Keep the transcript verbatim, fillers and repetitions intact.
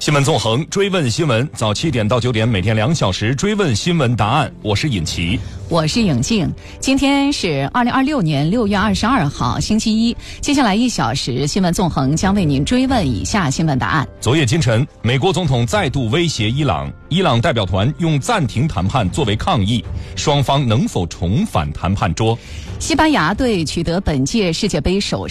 新闻纵横，追问新闻，早七点到九点，每天两小时追问新闻答案。我是尹奇， 我是颖静。今天是二零二六年六月二十二号，星期一。接下来一小时，新闻纵横将为您追问以下新闻答案。 昨夜今晨，美国总统再度威胁伊朗，伊朗代表团用暂停谈判作为抗议，双方能否重返谈判桌？ 西班牙队取得本届世界杯首